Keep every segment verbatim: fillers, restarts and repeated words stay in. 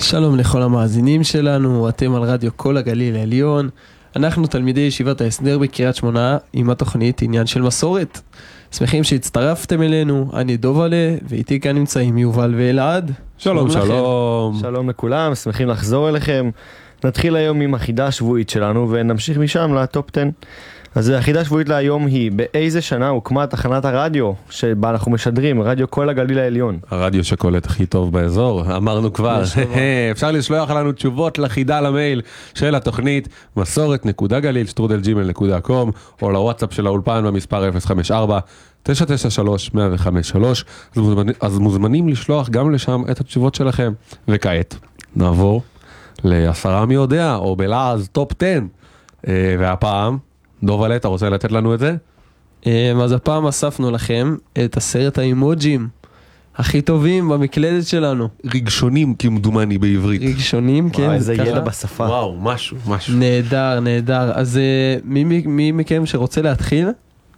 שלום לכל המאזינים שלנו, אתם על רדיו כל הגליל העליון. אנחנו תלמידי ישיבת ההסדר בקריית שמונה עם התוכנית עניין של מסורת. שמחים שהצטרפתם אלינו, אני דובלה, ואיתי כאן נמצאים יובל ואלעד. שלום, שלום. שלום. שלום לכולם, שמחים לחזור אליכם. נתחיל היום עם החידה השבועית שלנו ונמשיך משם לטופ עשר. אז החידה השבועית להיום היא, באיזה שנה הוקמה תחנת הרדיו שבה אנחנו משדרים, רדיו כל הגליל העליון? הרדיו שקולט הכי טוב באזור, אמרנו כבר. אפשר לשלוח לנו תשובות לחידה למייל של התוכנית, מסורת נקודה גליל שטרודל ג'ימייל נקודה קום, או לוואטסאפ של האולפן במספר אפס חמש ארבע תשע תשע שלוש מאה וחמש שלוש. אז מוזמנים, אז מוזמנים לשלוח גם לשם את התשובות שלכם. וכעת נעבור לעשרה מי יודע, או בלעז טופ עשר. והפעם דובלה, אתה רוצה לתת לנו את זה? אז הפעם אספנו לכם את עשרת האימוג'ים הכי טובים במקלדת שלנו. רגשונים כמדומני בעברית. רגשונים, כן. וואו, איזה ידע בשפה. וואו, משהו, משהו. נהדר, נהדר. אז מי, מי, מי מכם שרוצה להתחיל?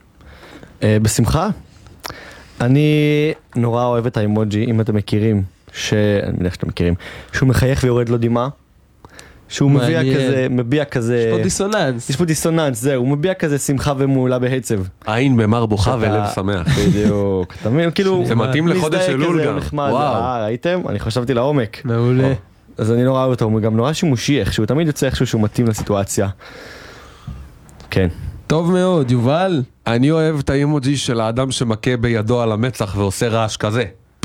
בשמחה. אני נורא אוהב את האימוג'י, אם אתם מכירים, שאני מניח שאתם מכירים, שהוא מחייך ויורד לו דמעה. שהוא מביע כזה, מביע כזה... יש פה דיסוננס. יש פה דיסוננס, זהו, הוא מביע כזה שמחה ומעולה בהצב. עין במר בוכה ולב שמח. בדיוק. אתה מבין, כאילו... זה מתאים לחודש אלול גם. וואו. ראיתם? אני חשבתי לעומק. מעולה. אז אני נורא אוהב אותו, הוא גם נורא שימושי איכשהו, תמיד יוצא איכשהו שהוא מתאים לסיטואציה. כן. טוב מאוד, יובל. אני אוהב את האימוג'י של האדם שמכה בידו על המצח ועושה רעש כזה.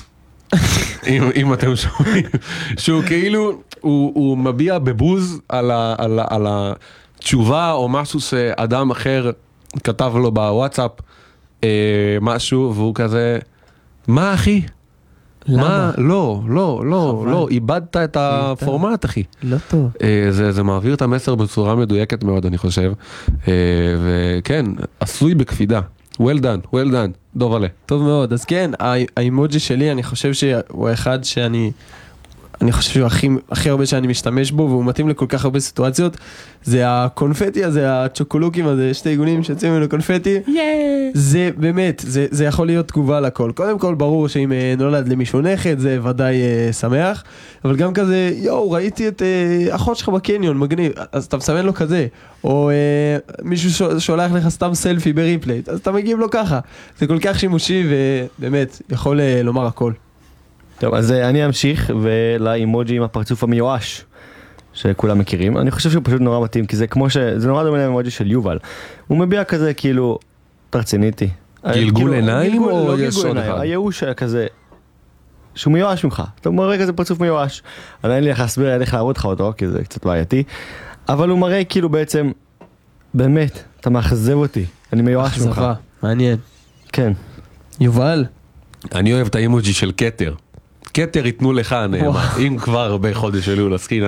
אם, אם אתם שומעים, שהוא כאילו, הוא, הוא מביע בבוז על, ה, על, ה, על התשובה או משהו שאדם אחר כתב לו בוואטסאפ, אה, משהו, והוא כזה, מה אחי? למה? מה? לא, לא, לא, חבל. לא, איבדת את הפורמט אחי. לא טוב. אה, זה, זה מעביר את המסר בצורה מדויקת מאוד, אני חושב. אה, וכן, עשוי בקפידה. well done, well done, דובלה. טוב מאוד, אז כן, האימוג'י שלי, אני חושב שהוא אחד שאני, אני חושב שהוא הכי, הכי הרבה שאני משתמש בו, והוא מתאים לכל כך הרבה סיטואציות, זה הקונפטי הזה, הצ'וקולוקים הזה, שתי עיגונים שיוצאים ממנו קונפטי, זה באמת, זה, זה יכול להיות תגובה לכל. קודם כל, ברור שאם נולד למישהו נכד, זה ודאי uh, שמח, אבל גם כזה, יואו, ראיתי את uh, אחות שלך בקניון, מגניב, אז אתה מסמן לו כזה, או uh, מישהו שולח לך סתם סלפי בריפלייט, אז אתה מגיב לו ככה. זה כל כך שימושי, ובאמת, יכול uh, לומר הכל. טוב, אז אני אמשיך, ולאימוג'י עם הפרצוף המיואש, שכולם מכירים. אני חושב שהוא פשוט נורא מתאים, כי זה כמו ש... זה נורא דומה לאימוג'י של יובל. הוא מביע כזה כאילו, תרציניתי. גלגול עיניים או יש עוד אחד? הייאוש כזה, שהוא מיואש ממך. אתה מראה כזה פרצוף מיואש. אני אין לי איך להסביר, אין לי איך להראות לך אותו, כי זה קצת בעייתי. אבל הוא מראה כאילו בעצם, באמת, אתה מאכזב אותי. אני מיואש ממך. אכזבה, מעניין. כן. יובל? אני אוהב את האימוג'י של קטר. קטר ייתנו לך נאמה, אם כבר בחודש אלול עסקינן.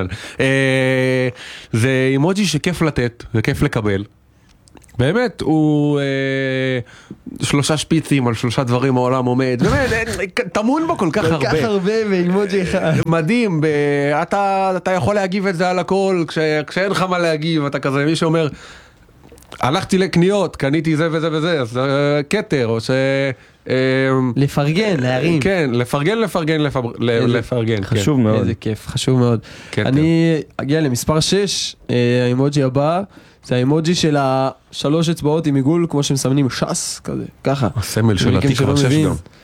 זה אימוג'י שכיף לתת וכיף לקבל. באמת, הוא שלושה שפיצים על שלושה דברים העולם עומד. באמת, תמון בו כל כך הרבה. כל כך הרבה ואימוג'י אחד. מדהים, אתה יכול להגיב את זה על הכל, כשאין לך מה להגיב, אתה כזה, מי שאומר, הלכתי לקניות, קניתי זה וזה וזה, אז קטר, או ש... לפרגן, להרים. כן, לפרגן, לפרגן, לפרגן. חשוב מאוד. איזה כיף, חשוב מאוד. אני אגיע למספר שש, האימוג'י הבא, זה האימוג'י של השלוש אצבעות עם עיגול, כמו שמסמנים שס, כזה, ככה. הסמל של התקווה שש גם.